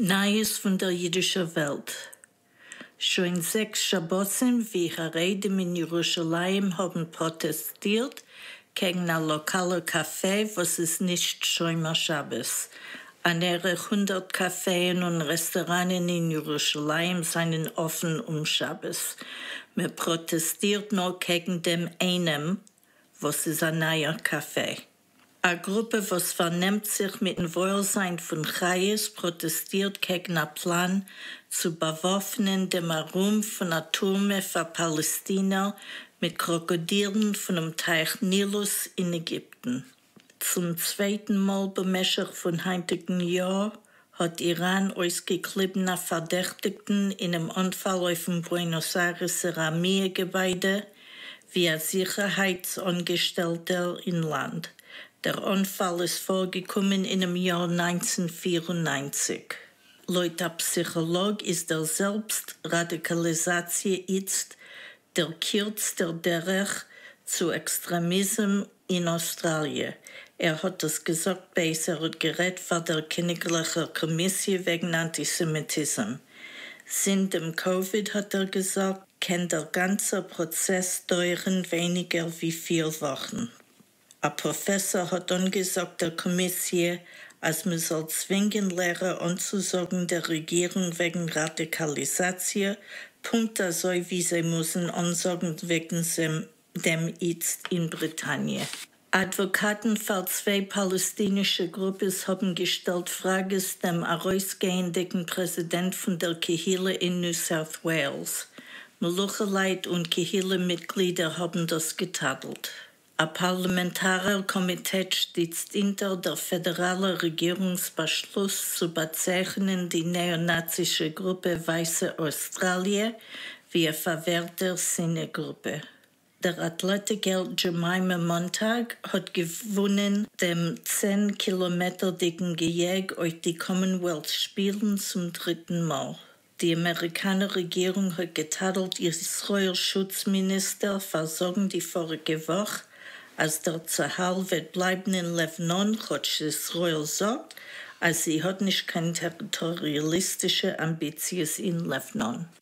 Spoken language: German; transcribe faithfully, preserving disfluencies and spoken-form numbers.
Neues von der jüdischen Welt. Schon sechs Schabbosim wie Haredim in Jerusalem haben protestiert gegen ein lokales Café, was ist nicht Shomer Shabbos. Andere hundert Cafés und Restaurants in Jerusalem seien offen um Shabbos. Man protestiert nur gegen dem einen, was ist ein neuer Café. Eine Gruppe, was vernimmt sich mit dem Wohlsein von Chayes, protestiert gegen einen Plan zu bewaffnen dem Ruhm von Atomen für Palästina mit Krokodilen von dem Teich Nilus in Ägypten. Zum zweiten Mal bemäßig von heutigen Jahr hat Iran ausgeklebene Verdächtigten in einem Unfall auf dem Buenos Aires Armee-Gebäude wie ein Sicherheitsangestellter im Land. Der Unfall ist vorgekommen in dem Jahr neunzehnhundertvierundneunzig. Laut der Psycholog ist der Selbstradikalisation jetzt der kürzeste Derech zu Extremismus in Australien. Er hat das gesagt, bei er gerät vor der Königlichen Kommission wegen Antisemitismus. Seit dem Covid, hat er gesagt, kann der ganze Prozess dauern weniger wie vier Wochen. Ein Professor hat dann gesagt der Kommission, als man soll zwingen lernen anzusagen der Regierung wegen Radikalisation, Punkte so wie sie müssen ansagen wegen dem jetzt in Britannien. Advokaten für zwei palästinische Gruppen haben gestellt Fragen dem herausgehenden Präsident von der Kehille in New South Wales. Melucheleit und Kehille-Mitglieder haben das getadelt. Ein Parlamentarierkomitee steht hinter der föderalen Regierungsbeschluss zu bezeichnen die neonazische Gruppe Weiße Australien wie eine verwehrte Sinne-Gruppe. Der Athletiker Jemima Montag hat gewonnen dem zehn Kilometer dicken Gejäg auf die Commonwealth-Spielen zum dritten Mal. Die amerikanische Regierung hat getadelt, Israels Schutzminister versorgen die vorige Woche, als der Zahal wird bleiben in Lebanon, hat Israel sagt, als sie hat nicht keine territorialistische Ambitionen in Lebanon.